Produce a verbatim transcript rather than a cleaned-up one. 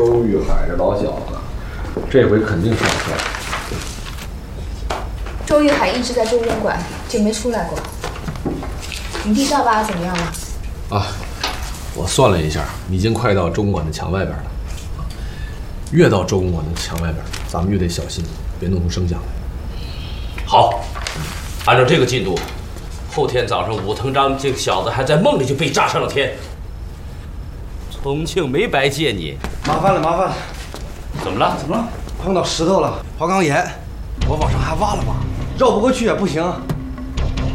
周玉海这老小子，这回肯定上车。 周玉海一直在中公馆，就没出来过。你弟赵八怎么样了？ 啊，我算了一下，已经快到中公馆的墙外边了。越到中公馆的墙外边，咱们越得小心，别弄出声响来。 好，按照这个进度，后天早上武藤章这个小子还在梦里就被炸上了天。重庆没白借你， 麻烦了，麻烦了。 怎么了？ 怎么了？碰到石头了，花岗岩，我往上还挖了挖，绕不过去也不行。